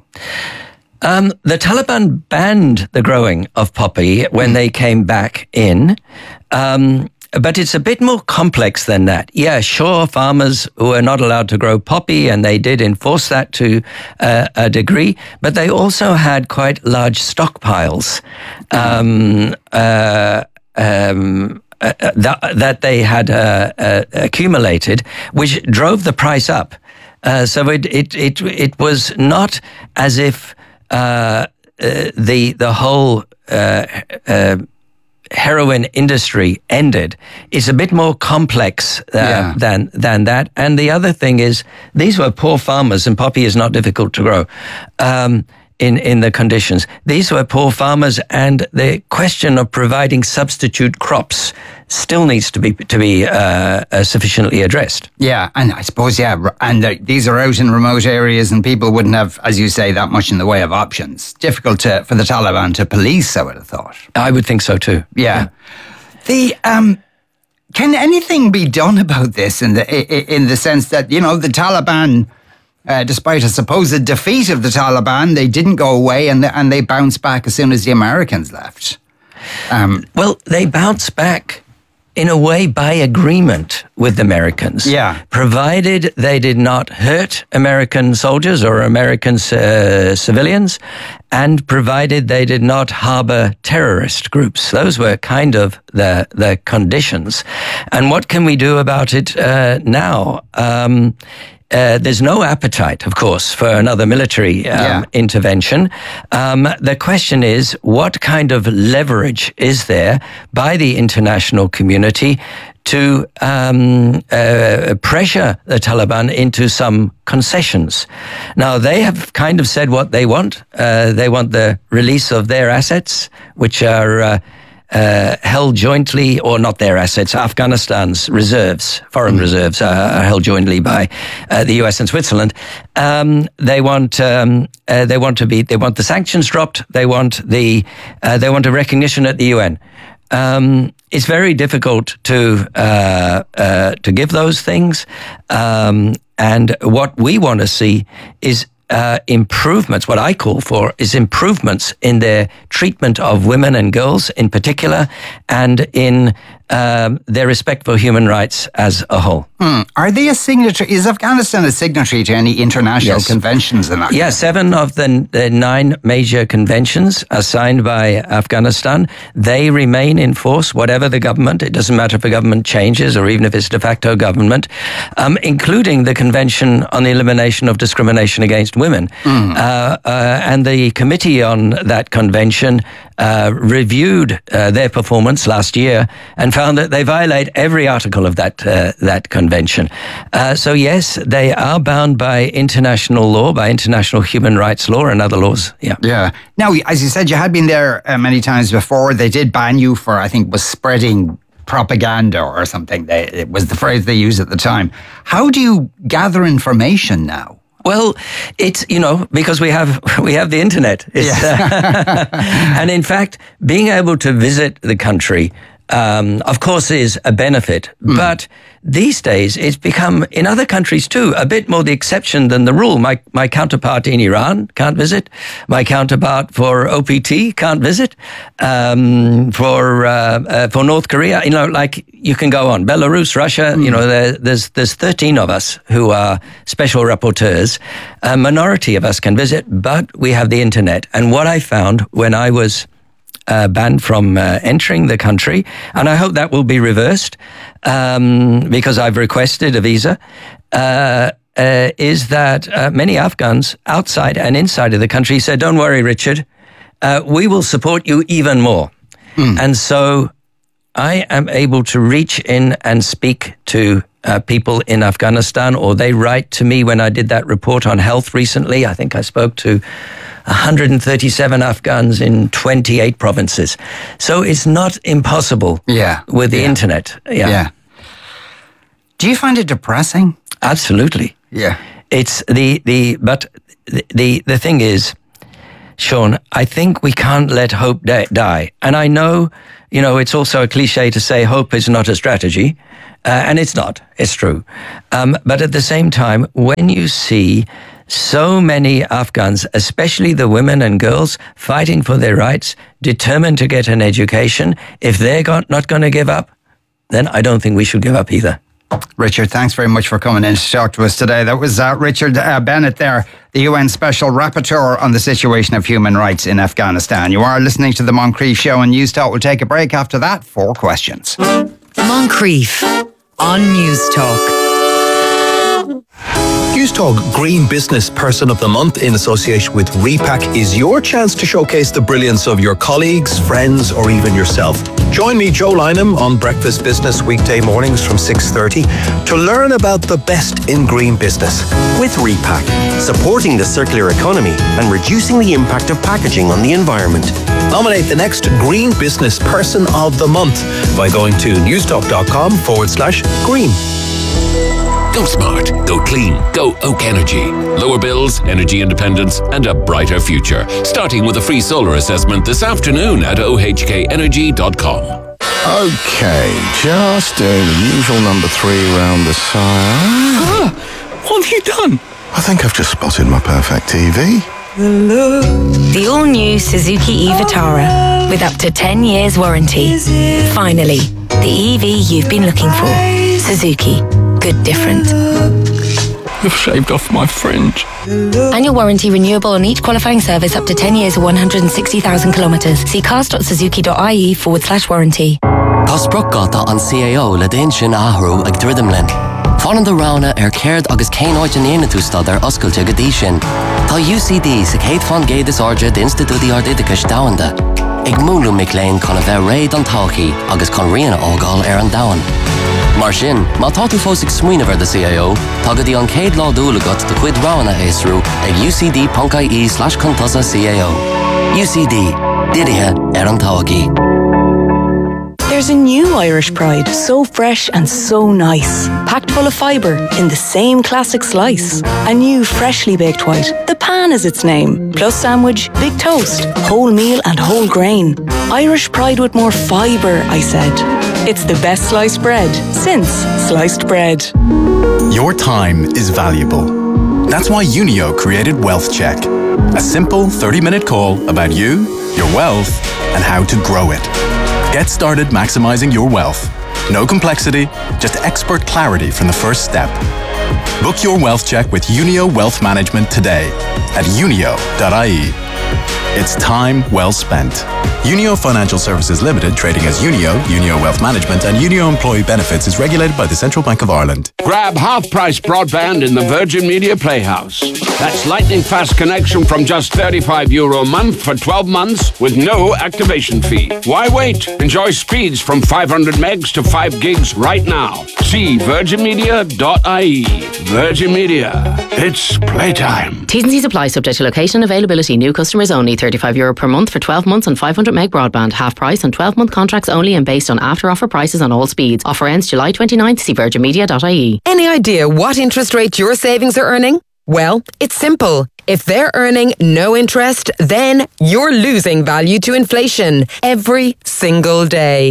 Um, the Taliban banned the growing of poppy when they came back in. Um, But it's a bit more complex than that. Yeah, sure, farmers were not allowed to grow poppy, and they did enforce that to uh, a degree, but they also had quite large stockpiles um, uh, um, uh, that, that they had uh, uh, accumulated, which drove the price up. Uh, so it, it, it, it was not as if uh, uh, the, the whole uh, uh, heroin industry ended. It's a bit more complex uh, Yeah. than than that. And the other thing is, these were poor farmers, and poppy is not difficult to grow um, in in the conditions. These were poor farmers, and the question of providing substitute crops still needs to be to be uh, uh, sufficiently addressed. Yeah, and I suppose, yeah, r- and uh, these are out in remote areas, and people wouldn't have, as you say, that much in the way of options. Difficult to, for the Taliban to police, I would have thought. I would think so too. Yeah. The um, can anything be done about this in the i- i- in the sense that, you know, the Taliban, uh, despite a supposed defeat of the Taliban, they didn't go away, and the, and they bounced back as soon as the Americans left. Um, well, they bounced back in a way by agreement with the Americans. Yeah. Provided they did not hurt American soldiers or American uh, civilians, and provided they did not harbor terrorist groups. Those were kind of the the conditions. And what can we do about it uh, now? Um, Uh, there's no appetite, of course, for another military um, Yeah. intervention. Um, the question is, what kind of leverage is there by the international community to um, uh, pressure the Taliban into some concessions? Now, they have kind of said what they want. Uh, they want the release of their assets, which are Uh, Uh, held jointly, or not their assets, Afghanistan's reserves, foreign mm. reserves, uh, are held jointly by uh, the U S and Switzerland. Um, they want, um, uh, they want to be, they want the sanctions dropped. They want the, uh, they want a recognition at the U N. Um, it's very difficult to uh, uh, to give those things, um, and what we want to see is Uh, improvements. What I call for is improvements in their treatment of women and girls in particular, and in um, their respect for human rights as a whole. Hmm. Are they a signatory? Is Afghanistan a signatory to any international Yes. conventions? In that? Yeah, seven of the, the nine major conventions are signed by Afghanistan. They remain in force, whatever the government. It doesn't matter if the government changes or even if it's de facto government, um, including the Convention on the Elimination of Discrimination Against Women. Mm. Uh, uh, and the committee on that convention uh, reviewed uh, their performance last year and found that they violate every article of that uh, that convention. Uh, so yes, they are bound by international law, by international human rights law and other laws. Yeah. Yeah. Now, as you said, you had been there uh, many times before. They did ban you for, I think, was spreading propaganda or something. They, it was the phrase they used at the time. How do you gather information now? Well, it's, you know, because we have we have the internet. It's, Yeah. uh, and in fact, being able to visit the country, um, of course, is a benefit. Mm. But these days, it's become, in other countries too, a bit more the exception than the rule. My my counterpart in Iran can't visit. My counterpart for O P T can't visit. Um, for uh, uh, for North Korea, you know, like you can go on. Belarus, Russia, mm. you know, there, there's there's thirteen of us who are special rapporteurs. A minority of us can visit, but we have the internet. And what I found when I was uh, banned from uh, entering the country, and I hope that will be reversed um, because I've requested a visa. Uh, uh, is that uh, many Afghans outside and inside of the country said, "Don't worry, Richard, uh, we will support you even more." Mm. And so I am able to reach in and speak to uh, people in Afghanistan, or they write to me. When I did that report on health recently, I think I spoke to one hundred thirty-seven Afghans in twenty-eight provinces. So it's not impossible yeah. with the yeah. internet. Yeah. yeah. Do you find it depressing? Absolutely. Yeah. It's the, the but the, the, the thing is, Sean, I think we can't let hope die. And I know, you know, it's also a cliche to say hope is not a strategy. Uh, and it's not. It's true. Um, but at the same time, when you see so many Afghans, especially the women and girls, fighting for their rights, determined to get an education, if they're got, not going to give up, then I don't think we should give up either. Richard, thanks very much for coming in to talk to us today. That was uh, Richard uh, Bennett there, the U N Special Rapporteur on the situation of human rights in Afghanistan. You are listening to the Moncrief Show, and News Talk will take a break after that. Four questions. Moncrief on News Talk. News Talk Green Business Person of the Month in association with Repack is your chance to showcase the brilliance of your colleagues, friends, or even yourself. Join me, Joe Lynham, on Breakfast Business weekday mornings from six thirty to learn about the best in green business. With Repack, supporting the circular economy and reducing the impact of packaging on the environment. Nominate the next Green Business Person of the Month by going to newstalk.com forward slash green. Go smart, go clean, go Oak Energy. Lower bills, energy independence, and a brighter future. Starting with a free solar assessment this afternoon at o h k energy dot com. Okay, just doing the usual number three round the sire. Ah, what have you done? I think I've just spotted my perfect T V. The all-new Suzuki e-Vitara with up to ten years warranty. Finally, the E V you've been looking for. Suzuki. Good different. You've shaved off my fringe. Annual warranty renewable on each qualifying service up to ten years or one hundred sixty thousand kilometres. See cars.suzuki.ie forward slash warranty. Tá sprocata an C A O le déan sin áhrú ag dridimlin. Fánan do rána ar céird agus céin áit an éana tú stad ar oscailte go dtí sin. Tá U C D sa chéad fan géad is áide d'Institútaí Ardidicais Domhanda. Ag múlú mic léinn chun a bheith réad an todhchaí agus chun riana ágáil ar an domhan. Mar sin, má tá tú fós ag smaoineamh ar the C A O, tá go dtí an céad lá dúil agat de chuid rána éasrú ag ucd.ie slash contasa CAO. U C D, didithe ar an todhchaí. There's a new Irish Pride, so fresh and so nice. Packed full of fibre in the same classic slice. A new freshly baked white, the pan is its name. Plus sandwich, big toast, whole meal and whole grain. Irish Pride with more fibre, I said. It's the best sliced bread since sliced bread. Your time is valuable. That's why Unio created Wealth Check. A simple thirty-minute call about you, your wealth, and how to grow it. Get started maximizing your wealth. No complexity, just expert clarity from the first step. Book your wealth check with Unio Wealth Management today at unio dot I E. It's time well spent. Unio Financial Services Limited, trading as Unio, Unio Wealth Management, and Unio Employee Benefits is regulated by the Central Bank of Ireland. Grab half-price broadband in the Virgin Media Playhouse. That's lightning-fast connection from just thirty-five euro a month for twelve months with no activation fee. Why wait? Enjoy speeds from five hundred megs to five gigs right now. See virgin media dot I E. Virgin Media. It's playtime. T's and C's apply, subject to location and availability. New customers only. thirty-five euro per month for twelve months on five hundred meg broadband. Half price on twelve month contracts only and based on after offer prices on all speeds. Offer ends July twenty-ninth. See virgin media dot I E. Any idea what interest rate your savings are earning? Well, it's simple. If they're earning no interest, then you're losing value to inflation every single day.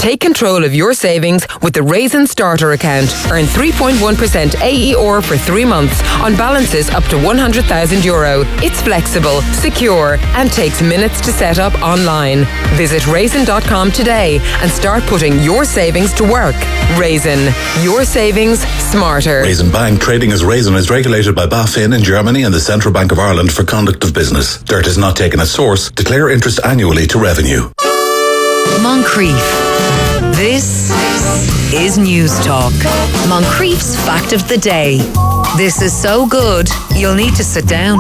Take control of your savings with the Raisin Starter account. Earn three point one percent A E R for three months on balances up to one hundred thousand euro. It's flexible, secure, and takes minutes to set up online. Visit raisin dot com today and start putting your savings to work. Raisin, your savings smarter. Raisin Bank, trading as Raisin, is regulated by BaFin in Germany and the Central Bank of Ireland for conduct of business. Dirt is not taken at source. Declare interest annually to revenue. Moncrief. This is News Talk. Moncrief's Fact of the Day. This is so good, you'll need to sit down.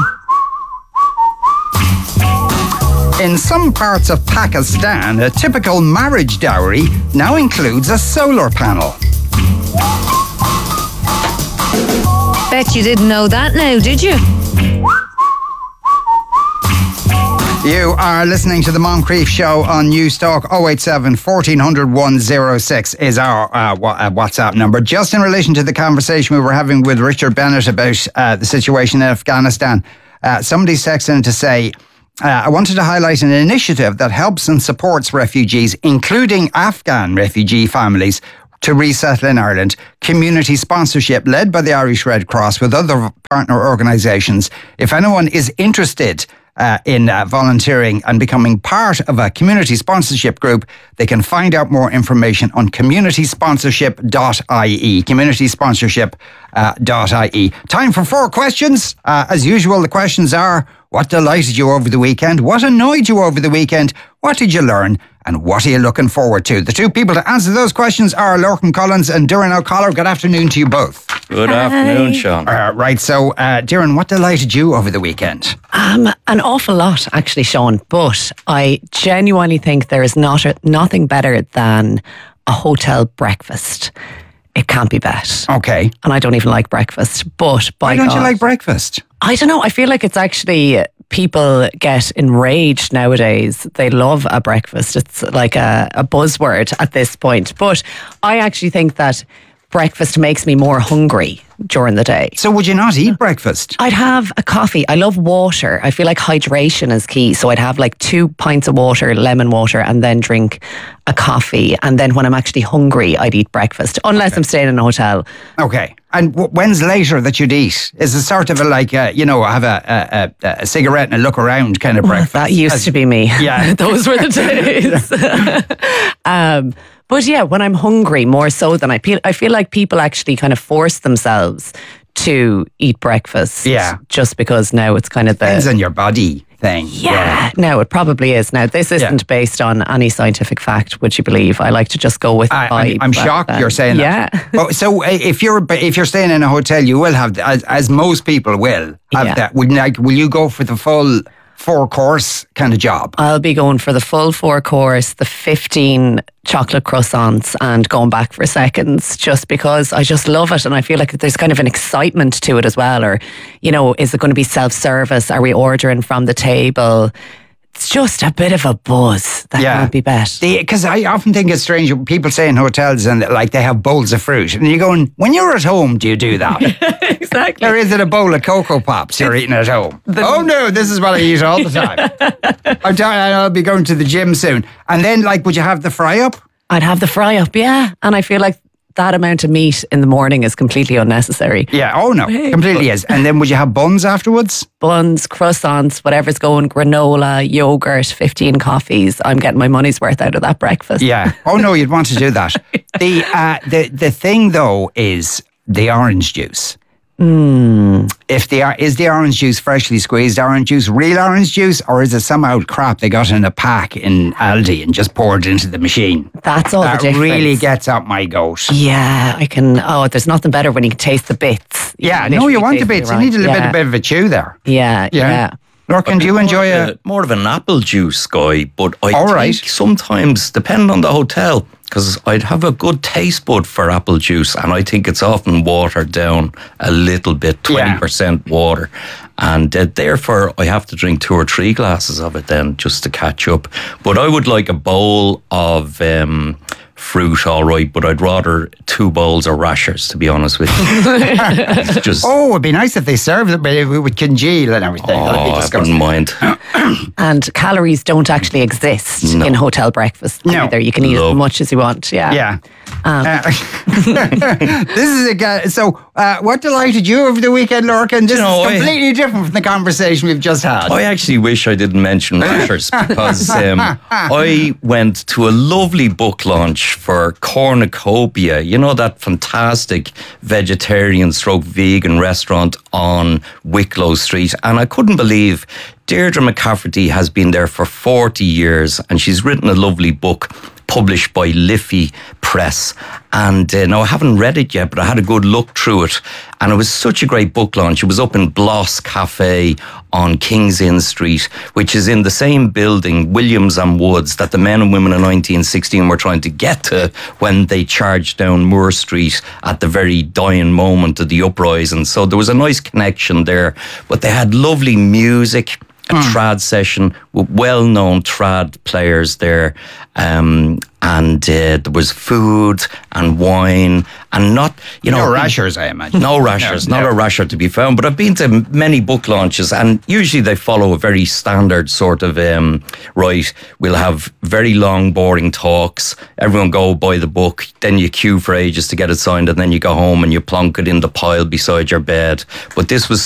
In some parts of Pakistan, a typical marriage dowry now includes a solar panel. Bet you didn't know that now, did you? You are listening to the Moncrief Show on News Talk. oh eight seven, fourteen hundred, one oh six is our uh, WhatsApp number. Just in relation to the conversation we were having with Richard Bennett about uh, the situation in Afghanistan, uh, somebody's texting to say, uh, I wanted to highlight an initiative that helps and supports refugees, including Afghan refugee families, to resettle in Ireland. Community sponsorship led by the Irish Red Cross with other partner organisations. If anyone is interested Uh, in uh, volunteering and becoming part of a community sponsorship group, they can find out more information on community sponsorship dot I E. community sponsorship dot I E. Time for four questions. Uh, as usual, the questions are: what delighted you over the weekend? What annoyed you over the weekend? What did you learn? And what are you looking forward to? The two people to answer those questions are Lorcan Collins and Doireann O'Connor. Good afternoon to you both. Good Hi. afternoon, Sean. Uh, right, so uh, Doireann, what delighted you over the weekend? Um, an awful lot, actually, Sean. But I genuinely think there is not a, nothing better than a hotel breakfast. It can't be bet. Okay. And I don't even like breakfast. But by Why don't God, you like breakfast? I don't know. I feel like it's actually... people get enraged nowadays. They love a breakfast. It's like a, a buzzword at this point. But I actually think that breakfast makes me more hungry during the day. So would you not eat breakfast? I'd have a coffee. I love water. I feel like hydration is key. So I'd have like two pints of water, lemon water, and then drink a coffee. And then when I'm actually hungry, I'd eat breakfast, unless okay. I'm staying in a hotel. Okay. And w- when's later that you'd eat? Is it sort of a like, uh, you know, have a, a, a, a cigarette and a look around kind of breakfast? That used As, to be me. Yeah. Those were the days. um, but yeah, when I'm hungry, more so than I feel, I feel like people actually kind of force themselves to eat breakfast. Yeah. Just because now it's kind of the... Depends on your body thing. Yeah. yeah. No, it probably is. Now, this isn't yeah. based on any scientific fact, would you believe? I like to just go with the I, vibe. I'm, I'm shocked um, you're saying yeah. that. Yeah. Oh, so if you're if you're staying in a hotel, you will have, as, as most people will, have yeah. that. Would like, will you go for the full four course kind of job? I'll be going for the full four course, the fifteen chocolate croissants, and going back for seconds, just because I just love it. And I feel like there's kind of an excitement to it as well. Or, you know, is it going to be self-service? Are we ordering from the table? It's just a bit of a buzz that yeah. can't be bet. Because I often think it's strange when people say in hotels and like they have bowls of fruit, and you're going, when you're at home, do you do that? Exactly. Or is it a bowl of Cocoa Pops you're eating at home? The, oh no, this is what I eat all the time. I'm telling you, I'll be going to the gym soon. And then, like, would you have the fry up? I'd have the fry up, yeah. And I feel like that amount of meat in the morning is completely unnecessary. Yeah, oh no, completely is. And then would you have buns afterwards? Buns, croissants, whatever's going, granola, yogurt, fifteen coffees. I'm getting my money's worth out of that breakfast. Yeah. Oh no, you'd want to do that. the uh, the the thing though is the orange juice. Mm. If the is the orange juice freshly squeezed orange juice real orange juice, or is it somehow crap they got in a pack in Aldi and just poured into the machine? That's all that the difference. Really gets up my goat. Yeah, I can. Oh, there's nothing better when you can taste the bits. You yeah, no, you want the bits. You need a little yeah. bit, a bit of a chew there. Yeah, yeah. yeah. Lorcan, do you enjoy a, a more of an apple juice guy? But I all think right. sometimes, depending on the hotel, because I'd have a good taste bud for apple juice, and I think it's often watered down a little bit, twenty percent yeah. water. And uh, therefore, I have to drink two or three glasses of it then just to catch up. But I would like a bowl of um, fruit, all right, but I'd rather two bowls of rashers, to be honest with you. Just, oh, it'd be nice if they served it with, with congeal and everything. Oh, I wouldn't mind. And calories don't actually exist No. in hotel breakfast No. either. You can eat Love. as much as you want. Yeah. Yeah. Um, Uh, this is a guy. So, uh, what delighted you over the weekend, Lorcan? This You know, is I- completely different from the conversation we've just had. I actually wish I didn't mention rashers because um, I went to a lovely book launch for Cornucopia. You know, that fantastic vegetarian stroke vegan restaurant on Wicklow Street. And I couldn't believe Deirdre McCafferty has been there for forty years and she's written a lovely book published by Liffey Press. And uh, now I haven't read it yet, but I had a good look through it. And it was such a great book launch. It was up in Bloss Cafe on King's Inn Street, which is in the same building, Williams and Woods, that the men and women of nineteen sixteen were trying to get to when they charged down Moore Street at the very dying moment of the uprising. So there was a nice connection there. But they had lovely music, a trad session with well-known trad players there, um, and uh, there was food and wine and not, you know... No rashers, I imagine. No rashers, No, not no. a rasher to be found. But I've been to many book launches and usually they follow a very standard sort of, um, right, we'll have very long, boring talks, everyone go buy the book, then you queue for ages to get it signed and then you go home and you plonk it in the pile beside your bed. But this was